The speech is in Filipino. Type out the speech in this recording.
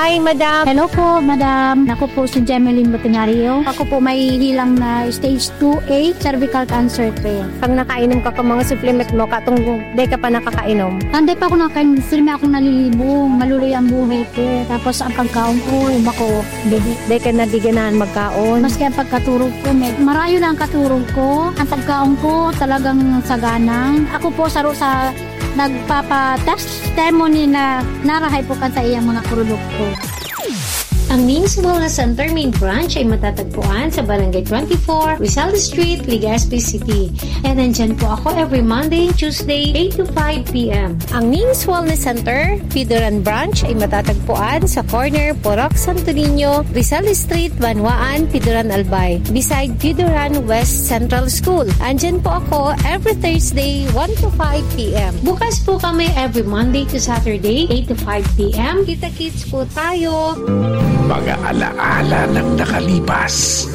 Hi, Madam. Hello po, Madam. Ako po si Jemeline Botenario. Ako po may hilang na stage 2A cervical cancer po. Pag nakainom ka mga supplement mo, katong di ka pa nakakainom. Hindi pa ako nakakain. Sirmi akong nalilibong. Maluloy ang buhay ko. Tapos ang pagkaon ko, umako. Di ka nadiganahan magkaon. Maski ang pagkaturog ko, marayo na ang katurog ko. Ang pagkaon ko talagang saganang. Ako po sa nagpapa-testimony na narahay po kan sa iyang mga produkto. Ang Ning's Wellness Center main branch ay matatagpuan sa Barangay 24, Rizal Street, Legazpi City. And nandyan po ako every Monday and Tuesday, 8 to 5 p.m. Ang Ning's Wellness Center, Pidoran Branch ay matatagpuan sa corner Porok Santo Niño, Rizal Street, Banwaan, Pidoran Albay, beside Pidoran West Central School. Andyan po ako every Thursday, 1 to 5 p.m. Bukas po kami every Monday to Saturday, 8 to 5 p.m. Kita-kits po tayo! Mga alaala ng nakalipas,